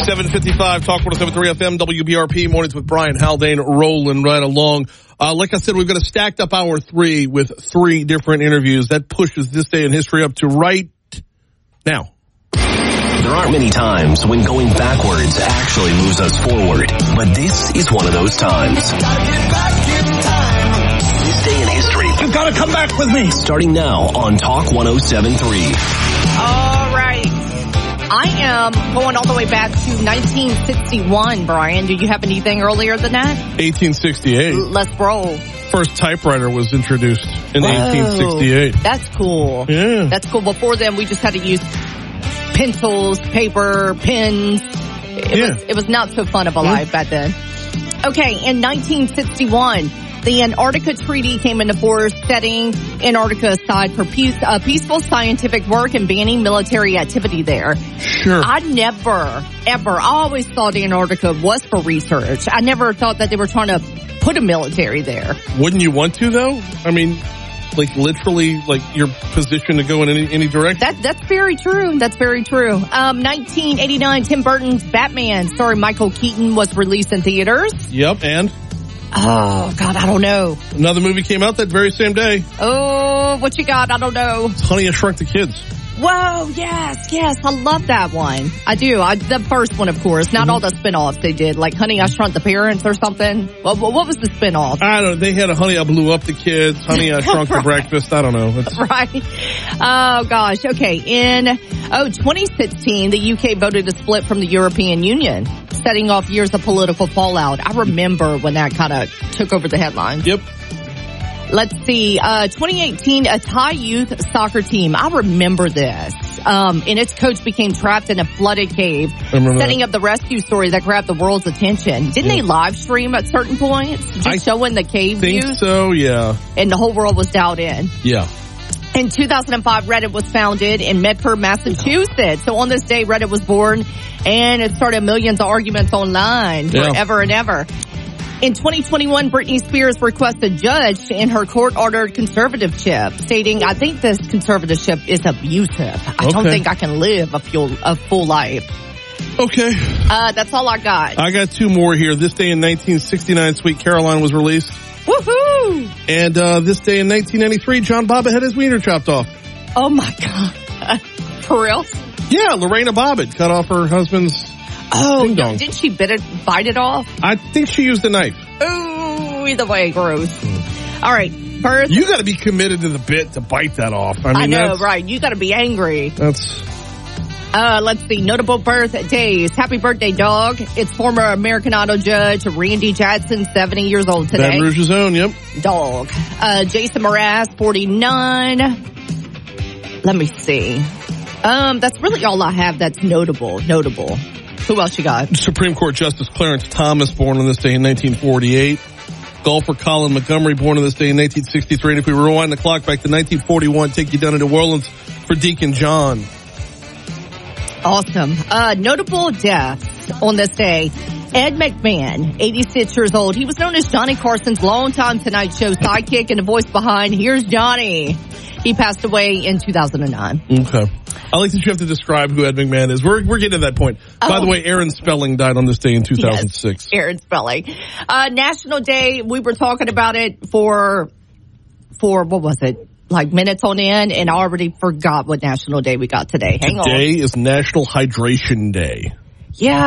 7:55, Talk 107.3 FM, WBRP, mornings with Brian Haldane, rolling right along. Like I said, we've got a stacked up hour 3 with 3 different interviews. That pushes this day in history up to right now. There aren't many times when going backwards actually moves us forward, but this is one of those times. This day in history. You've got to come back with me. Starting now on Talk 107.3. All right. I am going all the way back to 1961, Brian. Do you have anything earlier than that? 1868. Let's roll. First typewriter was introduced in 1868. That's cool. Yeah. That's cool. Before then, we just had to use pencils, paper, pens. It was not so fun of a life back then. Okay, in 1961, the Antarctica Treaty came into force, setting Antarctica aside for peaceful scientific work and banning military activity there. Sure. I always thought Antarctica was for research. I never thought that they were trying to put a military there. Wouldn't you want to, though? I mean, like literally, like your position to go in any direction? That's very true. That's very true. 1989, Tim Burton's Batman, starring Michael Keaton, was released in theaters. Yep, and? Oh, God, I don't know. Another movie came out that very same day. Oh, what you got? I don't know. It's Honey, I Shrunk the Kids. Whoa, yes. I love that one. I do. The first one, of course. Not all the spinoffs they did, like Honey, I Shrunk the Parents or something. What was the spinoff? I don't know. They had a Honey, I Blew Up the Kids, Honey, I Shrunk the Breakfast. I don't know. Right. Oh, gosh. Okay. In 2016, the UK voted to split from the European Union, setting off years of political fallout. I remember when that kind of took over the headlines. Yep. Let's see. 2018, a Thai youth soccer team. I remember this. And its coach became trapped in a flooded cave, setting up the rescue story that grabbed the world's attention. Didn't they live stream at certain points, just showing the cave views? I think so, yeah. And the whole world was dialed in. Yeah. In 2005, Reddit was founded in Medford, Massachusetts. So on this day, Reddit was born, and it started millions of arguments online forever and ever. In 2021, Britney Spears requested a judge in her court-ordered conservatorship, stating, I think this conservatorship is abusive. I don't think I can live a full life. Okay. That's all I got. I got 2 more here. This day in 1969, Sweet Caroline was released. Woohoo! And this day in 1993, John Bobbitt had his wiener chopped off. Oh, my God. For real? Yeah, Lorena Bobbitt cut off her husband's ding-dong. Didn't she bite it off? I think she used a knife. Ooh, either way, gross. All right, birth. You got to be committed to the bit to bite that off. I know, right? You got to be angry. That's. Let's see. Notable birthdays. Happy birthday, dog. It's former American Idol judge Randy Jackson, 70 years old today. Baton Rouge's own, yep. Dog. Jason Mraz, 49. Let me see. That's really all I have that's notable. Who else you got? Supreme Court Justice Clarence Thomas, born on this day in 1948. Golfer Colin Montgomery, born on this day in 1963. And if we rewind the clock back to 1941, take you down to New Orleans for Deacon John. Awesome. Notable deaths on this day. Ed McMahon, 86 years old. He was known as Johnny Carson's longtime Tonight Show sidekick and the voice behind Here's Johnny. He passed away in 2009. Okay. I like that you have to describe who Ed McMahon is. We're getting to that point. By the way, Aaron Spelling died on this day in 2006. Yes, Aaron Spelling. National Day, we were talking about it for what was it? Like minutes on end, and I already forgot what National Day we got today. Hang on. Today is National Hydration Day. Yeah.